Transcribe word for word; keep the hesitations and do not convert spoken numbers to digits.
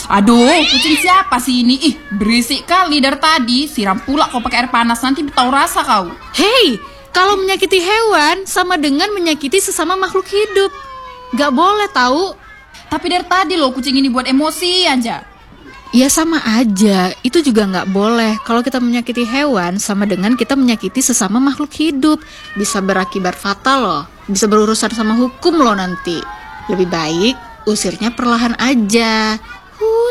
Aduh, kucing siapa sih ini? Ih, berisik kali dari tadi. Siram pula kau pakai air panas, nanti tahu rasa kau. Hei, kalau menyakiti hewan sama dengan menyakiti sesama makhluk hidup. Gak boleh tahu. Tapi dari tadi loh kucing ini buat emosi aja. Ya sama aja, itu juga gak boleh. Kalau kita menyakiti hewan sama dengan kita menyakiti sesama makhluk hidup. Bisa berakibat fatal loh. Bisa berurusan sama hukum loh nanti. Lebih baik usirnya perlahan aja. Huh,